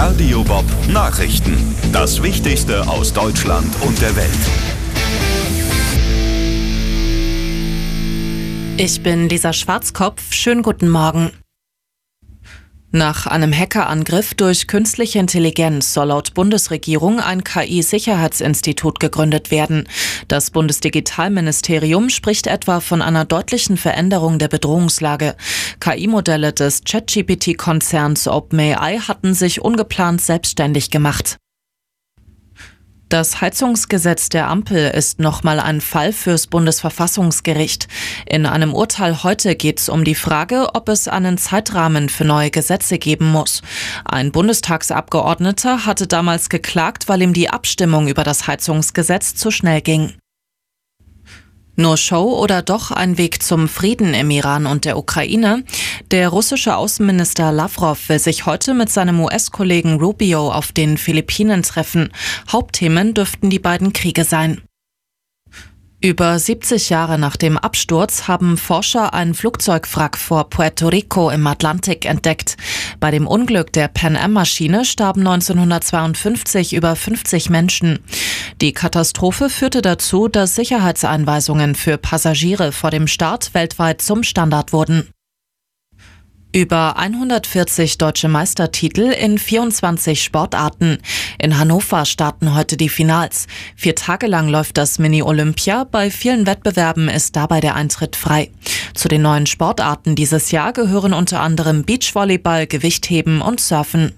Radio Bob Nachrichten. Das Wichtigste aus Deutschland und der Welt. Ich bin Lisa Schwarzkopf. Schönen guten Morgen. Nach einem Hackerangriff durch künstliche Intelligenz soll laut Bundesregierung ein KI-Sicherheitsinstitut gegründet werden. Das Bundesdigitalministerium spricht etwa von einer deutlichen Veränderung der Bedrohungslage. KI-Modelle des ChatGPT-Konzerns OpenAI hatten sich ungeplant selbstständig gemacht. Das Heizungsgesetz der Ampel ist nochmal ein Fall fürs Bundesverfassungsgericht. In einem Urteil heute geht es um die Frage, ob es einen Zeitrahmen für neue Gesetze geben muss. Ein Bundestagsabgeordneter hatte damals geklagt, weil ihm die Abstimmung über das Heizungsgesetz zu schnell ging. Nur Show oder doch ein Weg zum Frieden im Iran und der Ukraine? Der russische Außenminister Lavrov will sich heute mit seinem US-Kollegen Rubio auf den Philippinen treffen. Hauptthemen dürften die beiden Kriege sein. Über 70 Jahre nach dem Absturz haben Forscher einen Flugzeugwrack vor Puerto Rico im Atlantik entdeckt. Bei dem Unglück der Pan-Am-Maschine starben 1952 über 50 Menschen. Die Katastrophe führte dazu, dass Sicherheitseinweisungen für Passagiere vor dem Start weltweit zum Standard wurden. Über 140 deutsche Meistertitel in 24 Sportarten. In Hannover starten heute die Finals. 4 Tage lang läuft das Mini-Olympia. Bei vielen Wettbewerben ist dabei der Eintritt frei. Zu den neuen Sportarten dieses Jahr gehören unter anderem Beachvolleyball, Gewichtheben und Surfen.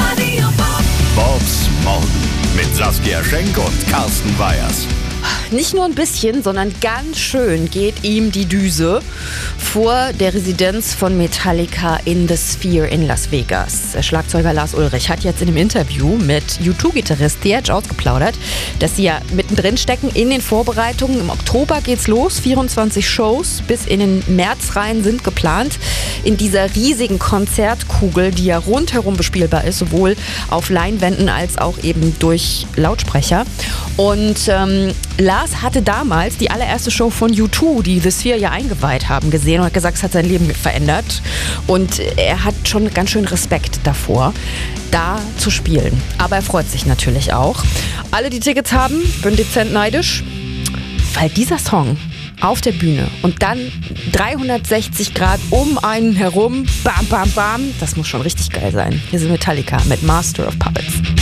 Bobs Morgen mit Saskia Schenk und Carsten Weyers. Nicht nur ein bisschen, sondern ganz schön geht ihm die Düse vor der Residenz von Metallica in The Sphere in Las Vegas. Der Schlagzeuger Lars Ulrich hat jetzt in einem Interview mit U2-Gitarrist The Edge ausgeplaudert, dass sie ja mittendrin stecken in den Vorbereitungen. Im Oktober geht's los, 24 Shows bis in den März rein sind geplant. In dieser riesigen Konzertkugel, die ja rundherum bespielbar ist, sowohl auf Leinwänden als auch eben durch Lautsprecher. Und Lars hatte damals die allererste Show von U2, die The Sphere ja eingeweiht haben, gesehen und hat gesagt, es hat sein Leben verändert. Und er hat schon ganz schön Respekt davor, da zu spielen. Aber er freut sich natürlich auch. Alle, die Tickets haben, bin dezent neidisch, weil dieser Song auf der Bühne und dann 360 Grad um einen herum, bam, bam, bam, das muss schon richtig geil sein. Hier sind Metallica mit Master of Puppets.